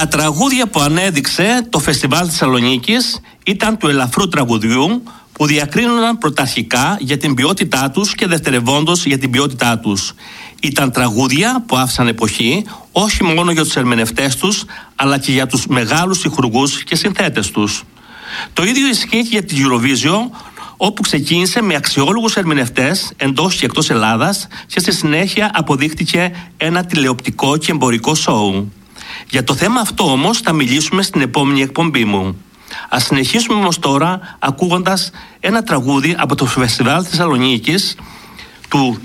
Τα τραγούδια που ανέδειξε το Φεστιβάλ Θεσσαλονίκης ήταν του ελαφρού τραγουδιού, που διακρίνονταν πρωταρχικά για την ποιότητά τους και δευτερευόντως για την ποιότητά τους. Ήταν τραγούδια που άφησαν εποχή όχι μόνο για τους ερμηνευτές τους, αλλά και για τους μεγάλους συγχουργούς και συνθέτες τους. Το ίδιο ισχύει και για την Eurovision, όπου ξεκίνησε με αξιόλογους ερμηνευτές εντός και εκτός Ελλάδας και στη συνέχεια αποδείχτηκε ένα τηλεοπτικό και εμπορικό σόου. Για το θέμα αυτό όμως θα μιλήσουμε στην επόμενη εκπομπή μου. Ας συνεχίσουμε όμως τώρα ακούγοντας ένα τραγούδι από το Φεστιβάλ Θεσσαλονίκης του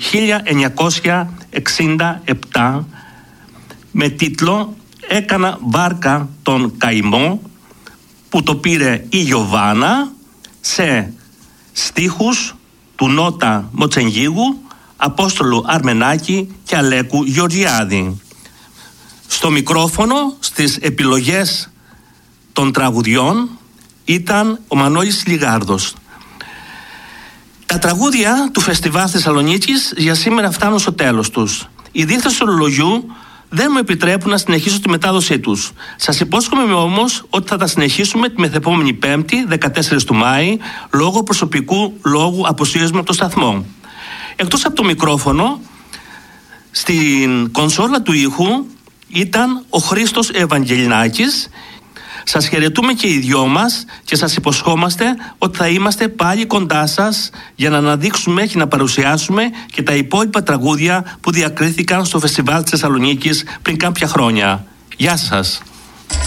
1967 με τίτλο «Έκανα βάρκα τον καημό», που το πήρε η Γιωβάνα σε στίχους του Νότα Μοτσενγίγου, Απόστολου Αρμενάκη και Αλέκου Γεωργιάδη. Στο μικρόφωνο, στις επιλογές των τραγουδιών, ήταν ο Μανώλης Λιγάρδος. Τα τραγούδια του Φεστιβάλ Θεσσαλονίκης για σήμερα φτάνουν στο τέλος τους. Οι δείχτες του ορολογιού δεν μου επιτρέπουν να συνεχίσω τη μετάδοσή τους. Σας υπόσχομαι όμως ότι θα τα συνεχίσουμε τη μεθεπόμενη Πέμπτη, 14 του Μάη, λόγω προσωπικού λόγου αποσίως μου από το σταθμό. Εκτός από το μικρόφωνο, στην κονσόλα του ήχου ήταν ο Χρήστος Ευαγγελινάκης. Σας χαιρετούμε και οι δυο μας και σας υποσχόμαστε ότι θα είμαστε πάλι κοντά σας για να αναδείξουμε και να παρουσιάσουμε και τα υπόλοιπα τραγούδια που διακρίθηκαν στο Φεστιβάλ της Θεσσαλονίκης πριν κάποια χρόνια. Γεια σας.